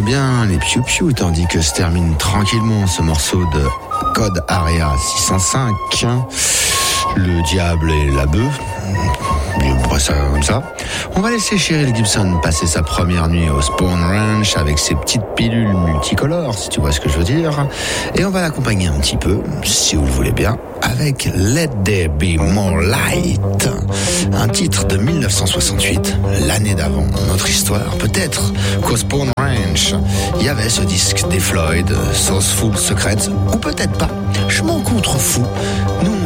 bien les Piu Piu, tandis que se termine tranquillement ce morceau de Code Area 605, le diable et la bœuf. Je vois ça comme ça. On va laisser Cheryl Gibson passer sa première nuit au Spawn Ranch avec ses petites pilules multicolores, si tu vois ce que je veux dire. Et on va l'accompagner un petit peu, si vous le voulez bien, avec Let There Be More Light, un titre de 1968, l'année d'avant notre histoire. Peut-être qu'au Spawn Ranch, il y avait ce disque des Floyd, Sourceful Secrets, ou peut-être pas. Je m'en contrefous. Nous,